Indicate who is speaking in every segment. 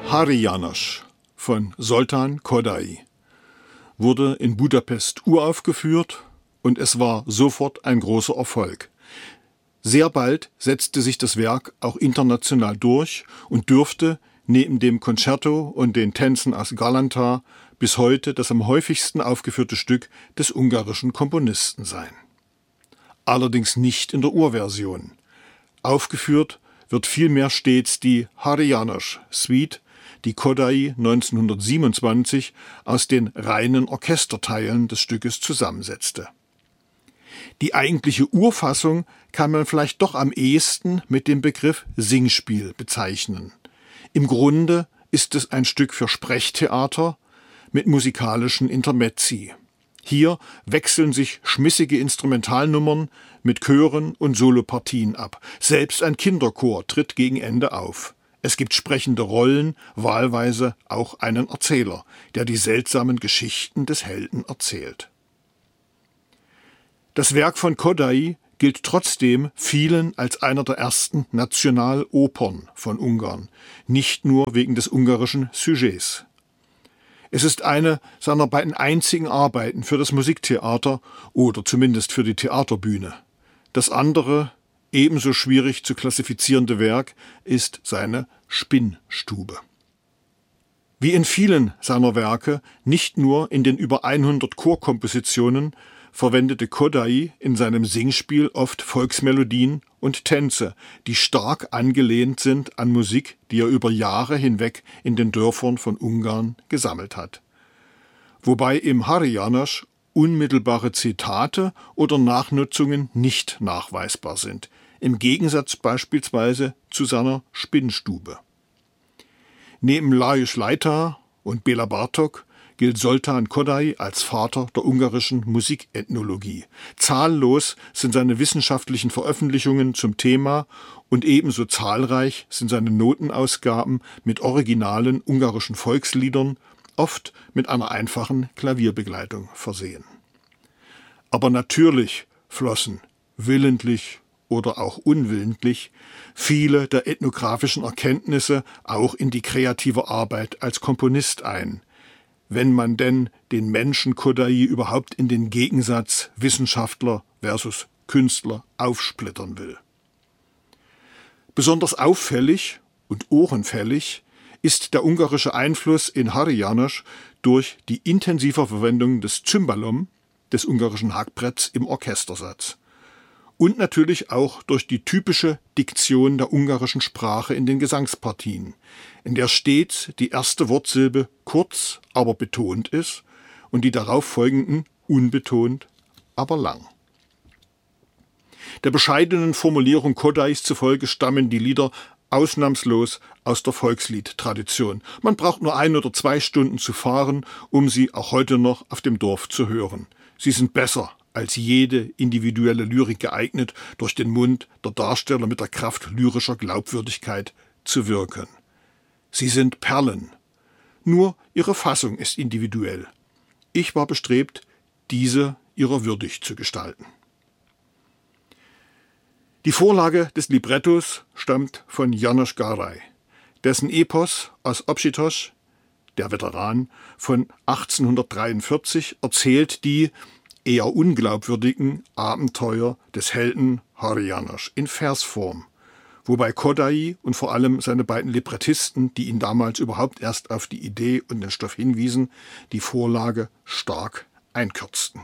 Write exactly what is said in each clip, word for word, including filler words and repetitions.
Speaker 1: Hari János von Zoltán Kodály wurde in Budapest uraufgeführt und es war sofort ein großer Erfolg. Sehr bald setzte sich das Werk auch international durch und dürfte neben dem Concerto und den Tänzen aus Galanta bis heute das am häufigsten aufgeführte Stück des ungarischen Komponisten sein. Allerdings nicht in der Urversion. Aufgeführt wird vielmehr stets die Hari János Suite, die Kodály neunzehnhundertsiebenundzwanzig aus den reinen Orchesterteilen des Stückes zusammensetzte. Die eigentliche Urfassung kann man vielleicht doch am ehesten mit dem Begriff Singspiel bezeichnen. Im Grunde ist es ein Stück für Sprechtheater mit musikalischen Intermezzi. Hier wechseln sich schmissige Instrumentalnummern mit Chören und Solopartien ab. Selbst ein Kinderchor tritt gegen Ende auf. Es gibt sprechende Rollen, wahlweise auch einen Erzähler, der die seltsamen Geschichten des Helden erzählt. Das Werk von Kodály gilt trotzdem vielen als einer der ersten Nationalopern von Ungarn, nicht nur wegen des ungarischen Sujets. Es ist eine seiner beiden einzigen Arbeiten für das Musiktheater oder zumindest für die Theaterbühne. Das andere, ebenso schwierig zu klassifizierende Werk ist seine Spinnstube. Wie in vielen seiner Werke, nicht nur in den über hundert Chorkompositionen, verwendete Kodály in seinem Singspiel oft Volksmelodien und Tänze, die stark angelehnt sind an Musik, die er über Jahre hinweg in den Dörfern von Ungarn gesammelt hat. Wobei im Hari János unmittelbare Zitate oder Nachnutzungen nicht nachweisbar sind, im Gegensatz beispielsweise zu seiner Spinnstube. Neben Lajos Leita und Béla Bartók gilt Zoltán Kodály als Vater der ungarischen Musikethnologie. Zahllos sind seine wissenschaftlichen Veröffentlichungen zum Thema und ebenso zahlreich sind seine Notenausgaben mit originalen ungarischen Volksliedern, oft mit einer einfachen Klavierbegleitung versehen. Aber natürlich flossen, willentlich oder auch unwillentlich, viele der ethnografischen Erkenntnisse auch in die kreative Arbeit als Komponist ein, wenn man denn den Menschen Kodály überhaupt in den Gegensatz Wissenschaftler versus Künstler aufsplittern will. Besonders auffällig und ohrenfällig ist der ungarische Einfluss in Hari János durch die intensive Verwendung des Cymbalom, des ungarischen Hackbretts, im Orchestersatz. Und natürlich auch durch die typische Diktion der ungarischen Sprache in den Gesangspartien, in der stets die erste Wortsilbe kurz, aber betont ist und die darauf folgenden unbetont, aber lang. Der bescheidenen Formulierung Kodály's zufolge stammen die Lieder ausnahmslos aus der Volksliedtradition. Man braucht nur ein oder zwei Stunden zu fahren, um sie auch heute noch auf dem Dorf zu hören. Sie sind besser als jede individuelle Lyrik geeignet, durch den Mund der Darsteller mit der Kraft lyrischer Glaubwürdigkeit zu wirken. Sie sind Perlen. Nur ihre Fassung ist individuell. Ich war bestrebt, diese ihrer würdig zu gestalten. Die Vorlage des Librettos stammt von János Garai, dessen Epos aus Obsitos, der Veteran, von achtzehnhundertdreiundvierzig erzählt die eher unglaubwürdigen Abenteuer des Helden Hari János in Versform, wobei Kodály und vor allem seine beiden Librettisten, die ihn damals überhaupt erst auf die Idee und den Stoff hinwiesen, die Vorlage stark einkürzten.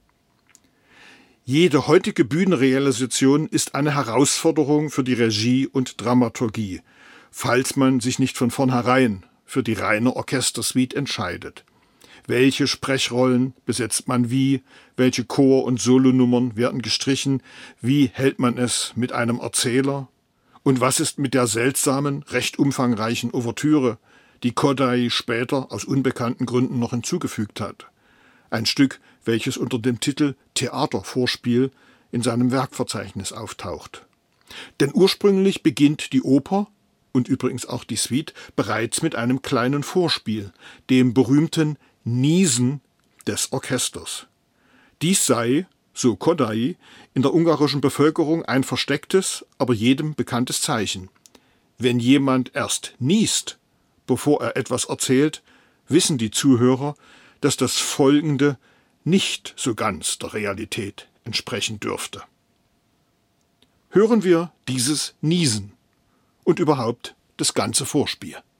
Speaker 1: Jede heutige Bühnenrealisation ist eine Herausforderung für die Regie und Dramaturgie, falls man sich nicht von vornherein für die reine Orchestersuite entscheidet. Welche Sprechrollen besetzt man wie, welche Chor- und Solonummern werden gestrichen, wie hält man es mit einem Erzähler und was ist mit der seltsamen, recht umfangreichen Ouvertüre, die Kodály später aus unbekannten Gründen noch hinzugefügt hat. Ein Stück, welches unter dem Titel Theatervorspiel in seinem Werkverzeichnis auftaucht. Denn ursprünglich beginnt die Oper und übrigens auch die Suite bereits mit einem kleinen Vorspiel, dem berühmten Niesen des Orchesters. Dies sei, so Kodály, in der ungarischen Bevölkerung ein verstecktes, aber jedem bekanntes Zeichen. Wenn jemand erst niest, bevor er etwas erzählt, wissen die Zuhörer, dass das Folgende nicht so ganz der Realität entsprechen dürfte. Hören wir dieses Niesen und überhaupt das ganze Vorspiel.